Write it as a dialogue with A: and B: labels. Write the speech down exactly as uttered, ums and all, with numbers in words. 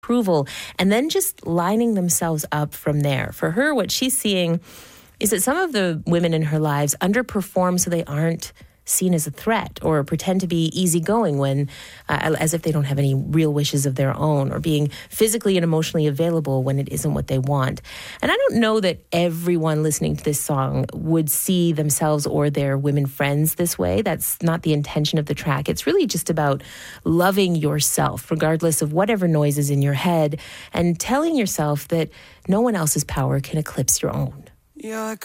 A: approval, and then just lining themselves up from there. For her, what she's seeing is that some of the women in her lives underperform so they aren't seen as a threat, or pretend to be easygoing when, uh, as if they don't have any real wishes of their own, or being physically and emotionally available when it isn't what they want. And I don't know that everyone listening to this song would see themselves or their women friends this way. That's not the intention of the track. It's really just about loving yourself, regardless of whatever noise is in your head, and telling yourself that no one else's power can eclipse your own.
B: Yeah,